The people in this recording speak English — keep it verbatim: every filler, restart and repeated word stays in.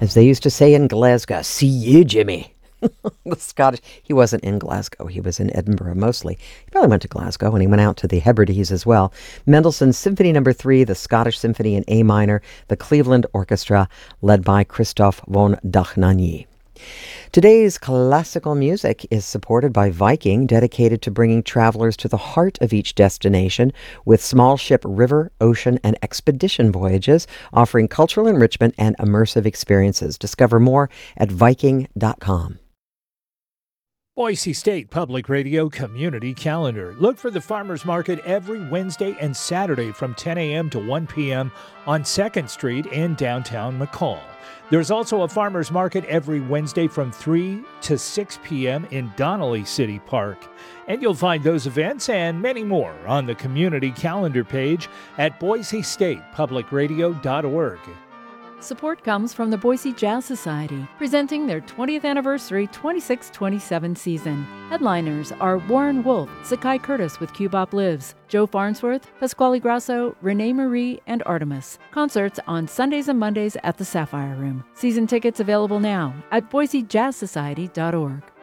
As they used to say in Glasgow, see you, Jimmy. The Scottish, he wasn't in Glasgow, he was in Edinburgh mostly. He probably went to Glasgow, and he went out to the Hebrides as well. Mendelssohn's Symphony Number Three, the Scottish Symphony in A minor, the Cleveland Orchestra, led by Christoph von Dohnanyi. Today's classical music is supported by Viking, dedicated to bringing travelers to the heart of each destination with small ship river, ocean, and expedition voyages, offering cultural enrichment and immersive experiences. Discover more at viking dot com. Boise State Public Radio Community Calendar. Look for the Farmers Market every Wednesday and Saturday from ten a.m. to one p.m. on second Street in downtown McCall. There's also a Farmers Market every Wednesday from three to six p.m. in Donnelly City Park. And you'll find those events and many more on the Community Calendar page at boise state public radio dot org. Support comes from the Boise Jazz Society, presenting their twentieth anniversary twenty-six twenty-seven season. Headliners are Warren Wolf, Sakai Curtis with Cubop Lives, Joe Farnsworth, Pasquale Grasso, Renee Marie, and Artemis. Concerts on Sundays and Mondays at the Sapphire Room. Season tickets available now at boise jazz society dot org.